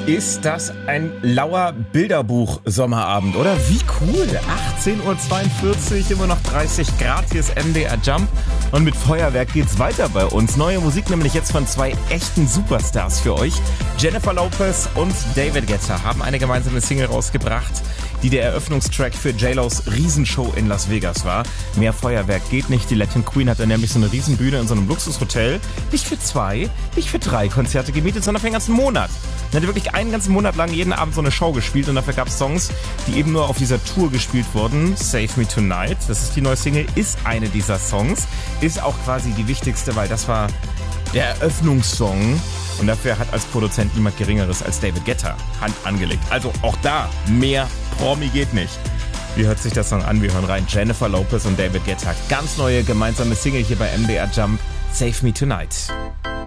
Ist das ein lauer Bilderbuch-Sommerabend, oder? Wie cool! 18.42 Uhr, immer noch 30 Grad, hier ist MDR Jump und mit Feuerwerk geht's weiter bei uns. Neue Musik nämlich jetzt von zwei echten Superstars für euch. Jennifer Lopez und David Guetta haben eine gemeinsame Single rausgebracht, die der Eröffnungstrack für J-Los Riesenshow in Las Vegas war. Mehr Feuerwerk geht nicht. Die Latin Queen hat dann nämlich so eine Riesenbühne in so einem Luxushotel. Nicht für 2, nicht für 3 Konzerte gemietet, sondern für den ganzen Monat. Dann hat wirklich einen ganzen Monat lang jeden Abend so eine Show gespielt und dafür gab es Songs, die eben nur auf dieser Tour gespielt wurden. Save Me Tonight, das ist die neue Single, ist eine dieser Songs. Ist auch quasi die wichtigste, weil das war der Eröffnungssong. Und dafür hat als Produzent niemand Geringeres als David Guetta Hand angelegt. Also auch da, mehr Promi geht nicht. Wie hört sich der Song an? Wir hören rein. Jennifer Lopez und David Guetta. Ganz neue gemeinsame Single hier bei MDR Jump. Save Me Tonight.